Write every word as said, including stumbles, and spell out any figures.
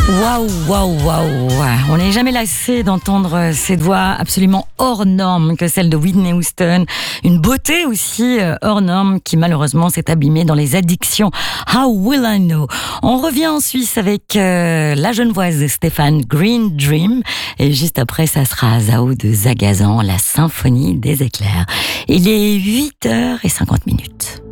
Waouh, waouh, waouh. On n'est jamais lassé d'entendre cette voix absolument hors norme que celle de Whitney Houston. Une beauté aussi hors norme qui malheureusement s'est abîmée dans les addictions. How will I know? On revient en Suisse avec euh, la genevoise de Stéphane, Green Dream. Et juste après, ça sera Zao de Zagazan, la symphonie des éclairs. Il est huit heures cinquante minutes.